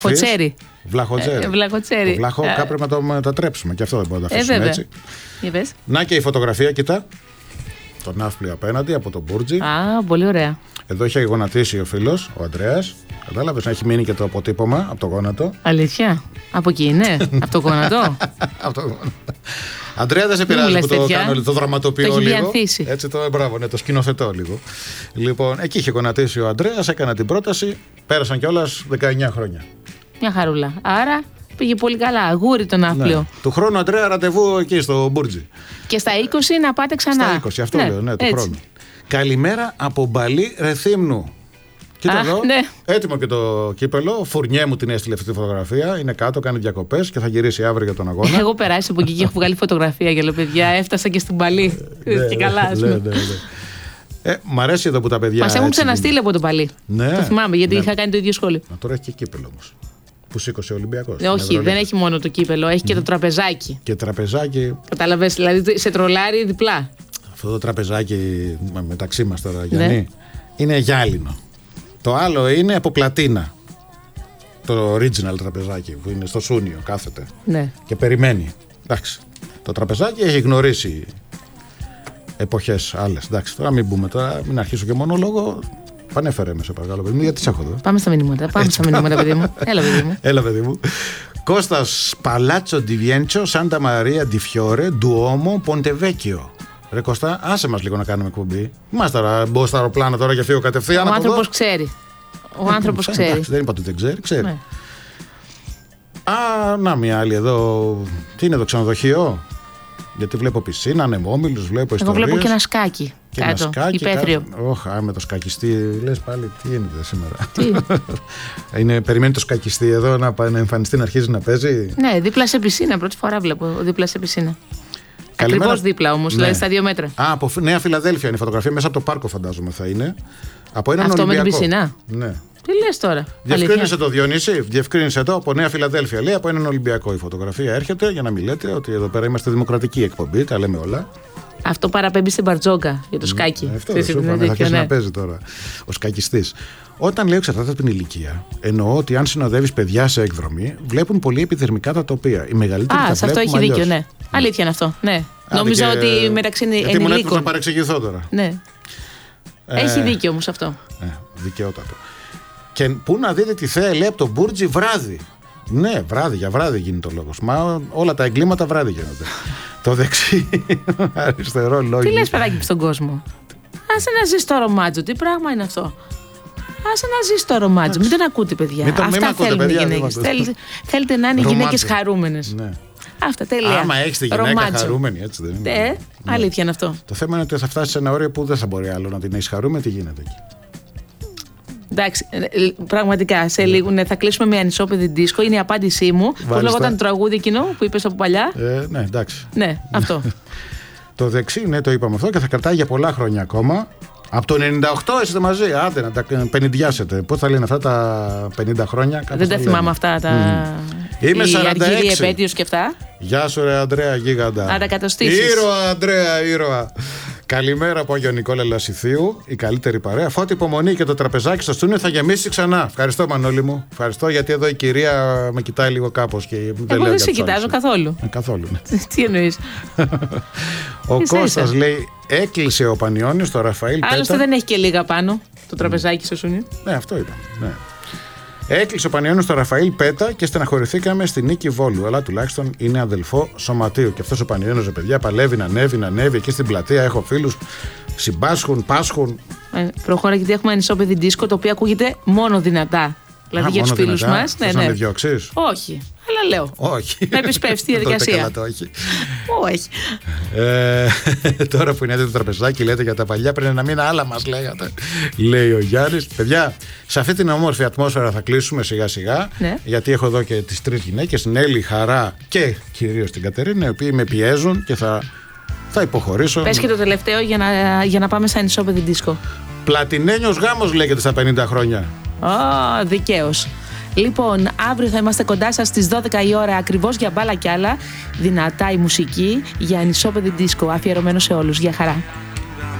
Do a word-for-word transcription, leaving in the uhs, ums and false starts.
Βλαχοτσέρι. Βλαχοτσέρι. Ε, βλαχοτσέρι. Το βλαχό ε, πρέπει να το μετατρέψουμε και αυτό δεν μπορούμε να το αφήσουμε ε, έτσι. Για να και η φωτογραφία, κοιτά. Το ναύπλιο απέναντι από τον Μπούρτζι. Α, πολύ ωραία. Εδώ είχε γονατίσει ο φίλος, ο Ανδρέας. Κατάλαβες, έχει μείνει και το αποτύπωμα από το γόνατο. Αλήθεια. Από εκεί είναι, από το γόνατο. Από το γόνατο. Αντρέα, δεν σε πειράζει που το κάνω, το δραματοποιώ το λίγο. διανθίσει. Έτσι το μπράβο, ναι, το σκηνοθετώ λίγο. Λοιπόν, εκεί είχε γονατίσει ο Ανδρέας, έκανε την πρόταση. Πέρασαν κιόλας δεκαεννιά χρόνια. Μια χαρούλα. Άρα πήγε πολύ καλά. Αγούρι το ναύπλιο. Ναι. Του χρόνου, Αντρέα, ραντεβού εκεί στο Μπούρτζι. Και στα είκοσι να πάτε ξανά. Στα είκοσι, αυτό ναι, λέω, ναι, του έτσι. χρόνου. Καλημέρα από Μπαλί Ρεθύμνου. Κοίτα Α, εδώ, ναι. έτοιμο και το κύπελο. Φουρνιέ μου την έστειλε αυτή τη φωτογραφία. Είναι κάτω, κάνει διακοπές και θα γυρίσει αύριο για τον αγώνα. Έχω περάσει από εκεί και έχω βγάλει φωτογραφία για λέω παιδιά. Έφτασα και στην Παλί. Και καλά, ας πούμε. Ε, μ' αρέσει εδώ που τα παιδιά. Μας έχουν ξαναστείλει από τον Παλί. Ναι. Το θυμάμαι γιατί ναι. είχα κάνει το ίδιο σχόλιο. Μα τώρα έχει και κύπελο όμως. Που σήκωσε ο Ολυμπιακός. Ε, όχι, δεν έχει μόνο το κύπελο, έχει και το τραπεζάκι. Και τραπεζάκι. Κατάλαβες, δηλαδή σε τρολάρει διπλά. Αυτό το τραπεζάκι μεταξύ μας τώρα, Γιάννη, ναι. είναι γυάλινο. Το άλλο είναι από πλατίνα. Το original τραπεζάκι που είναι στο Σούνιο, κάθεται. Ναι. Και περιμένει. Εντάξει. Το τραπεζάκι έχει γνωρίσει εποχές άλλες. Εντάξει, τώρα μην μπούμε τώρα, μην αρχίσω και μονόλογο. Πανέφερε με, σε παρακαλώ, παιδί μου, γιατί σε έχω εδώ. Πάμε στα μηνύματα. Πάμε στα μηνύματα, παιδί μου. Έλα, παιδί μου. Έλα, παιδί μου. Κώστας Παλάτσο Ντι Βιέντσο, Σάντα Μαρία Ντι Φιόρε, Ντουόμο, Ποντεβέκιο. Ρε Κώστα, άσε μας λίγο να κάνουμε εκπομπή. Είμαστε τώρα, μπω στο αεροπλάνο τώρα και φύγω κατευθείαν. Ο άνθρωπος ξέρει. Ο άνθρωπος ξέρει. Εντάξει, δεν είπα ότι δεν ξέρει, ξέρει. Ναι. Α, να μια άλλη εδώ. Τι είναι το ξενοδοχείο? Γιατί βλέπω πισίνα, ανεμόμυλους, βλέπω ιστορίες. Εγώ βλέπω και ένα σκάκι. Και κάτω, ένα σκάκι, υπαίθριο. Όχι, με το σκακιστή. Λες πάλι, τι γίνεται σήμερα? Τι? είναι, περιμένει το σκακιστή εδώ να, να εμφανιστεί, να αρχίζει να παίζει. Ναι, δίπλα σε πισίνα. Πρώτη φορά βλέπω δίπλα σε πισίνα. Καλημέρα. Ακριβώς δίπλα όμως, ναι. δηλαδή στα δύο μέτρα. Α, από Νέα Φιλαδέλφια είναι η φωτογραφία, μέσα από το πάρκο φαντάζομαι θα είναι. Από έναν Αυτό Ολυμπιακό. με την πισίνα. Ναι. Τι λες τώρα? Διευκρίνησε το Διονύση, διευκρίνησε το από Νέα Φιλαδέλφια. Λέει από έναν Ολυμπιακό η φωτογραφία έρχεται για να μην λέτε ότι εδώ πέρα είμαστε δημοκρατική εκπομπή, τα λέμε όλα. Αυτό παραπέμπει στην Μπαρτζόγκα για το σκάκι. Ε, αυτό δεν σου είπαμε, θα αρχίσει να παίζει τώρα ο σκακιστής. Όταν λέω εξαρτάται από την ηλικία, εννοώ ότι αν συνοδεύεις παιδιά σε εκδρομή, βλέπουν πολύ επιδερμικά τα τοπία. Οι μεγαλύτεροι Α, τα σε αυτό έχει αλλιώς. δίκιο, ναι. Αλήθεια είναι αυτό. Ναι. Νόμιζα και... ότι μεταξύ ενηλίκων. Γιατί μου έτρεψε να παρεξηγηθώ τώρα. Ναι. Ε, έχει δίκιο όμως αυτό. Ε, δικαιότατο. Και πού να δείτε τη θέα λέει από τον Μπούρτζι βράδυ. Ναι, βράδυ, για βράδυ γίνεται ο λόγος. Μα όλα τα εγκλήματα βράδυ γίνονται. Το δεξί, αριστερό λόγο. Τι λες παιδάκι στον κόσμο? Άσε να ζεις το ρομάτζο, τι πράγμα είναι αυτό? Άσε να ζεις το ρομάτζο, μην τον ακούτε παιδιά. Μην το, Αυτά ακούτε, θέλουν παιδιά, οι γυναίκες. Θέλετε, θέλετε να είναι γυναίκες χαρούμενες. Ναι. Αυτά, τέλεια. Άμα έχεις τη γυναίκα ρομάτζο. Χαρούμενη, έτσι δεν είναι? Ε, ναι. Αλήθεια είναι αυτό. Το θέμα είναι ότι θα φτάσει σε ένα όριο που δεν θα μπορεί άλλο να την έχεις χαρούμενη, τι γίνεται εκεί. Εντάξει, πραγματικά σε λίγο ναι, θα κλείσουμε με ανισόπεδη δίσκο. Είναι η απάντησή μου. Πώς λέγονταν το τραγούδι εκείνο που είπες από παλιά? Ε, ναι, εντάξει. Ναι, αυτό. Το δεξί, ναι, το είπαμε αυτό και θα κρατάει για πολλά χρόνια ακόμα. Από το ενενήντα οκτώ είστε μαζί. Άντε να τα πενηντιάσετε. Πώς θα λένε αυτά τα πενήντα χρόνια? Δεν τα θυμάμαι αυτά τα. Mm. Είμαι σαράντα έξι. Η αργυρή επέτειος και αυτά. Γεια σου, ρε Ανδρέα, γίγαντα. Να τα κατοστήσεις. Ήρωα, Ανδρέα, ήρωα. Καλημέρα από Άγιο Νικόλα Λασιθίου, η καλύτερη παρέα. Φώτη, υπομονή και το τραπεζάκι στο στούνιο θα γεμίσει ξανά. Ευχαριστώ, Μανώλη μου. Ευχαριστώ γιατί εδώ η κυρία με κοιτάει λίγο κάπως. Εγώ δεν σε κοιτάζω καθόλου. Ε, καθόλου, ναι. Τι εννοείς? Ο Κώστας λέει: έκλεισε ο Πανιώνιος στο Ραφαήλ Πέτα. Άλλωστε δεν έχει και λίγα πάνω το τραπεζάκι στο στούνιο. Ναι, αυτό ήταν. Ναι. Έκλεισε ο Πανιώνιος στο Ραφαήλ Πέτα και στεναχωρηθήκαμε στη Νίκη Βόλου. Αλλά τουλάχιστον είναι αδελφό σωματείο. Και αυτός ο Πανιώνιος, παιδιά, παλεύει να ανέβει, να ανέβει. Εκεί στην πλατεία έχω φίλους, συμπάσχουν, πάσχουν. Ε, προχώρα, γιατί έχουμε ανισόπεδη δίσκο το οποίο ακούγεται μόνο δυνατά. Δηλαδή Α, για τους φίλους μας. Ναι, ναι. Να με διώξεις? Όχι. Αλλά λέω. Όχι. Να επισπεύσει τη διαδικασία. όχι. όχι. Ε, τώρα που είναι έτοιμο το τραπεζάκι, λέτε για τα παλιά, πριν ένα μήνα άλλα μας λέγατε. Λέει ο Γιάννης. Παιδιά, σε αυτή την όμορφη ατμόσφαιρα θα κλείσουμε σιγά σιγά. Ναι. Γιατί έχω εδώ και τις τρεις γυναίκες, Νέλη, Χαρά και κυρίως την Κατερίνα, οι οποίοι με πιέζουν και θα, θα υποχωρήσω. Πες και το τελευταίο για να, για να πάμε σε ανισόπεδη δίσκο. Πλατινένιος γάμος λέγεται στα πενήντα χρόνια. Ω, oh, δικαίως. Λοιπόν, αύριο θα είμαστε κοντά σας στις δώδεκα η ώρα ακριβώς για μπάλα κι άλλα. Δυνατά η μουσική για ανισόπεδη δίσκο, αφιερωμένο σε όλους. Γεια χαρά.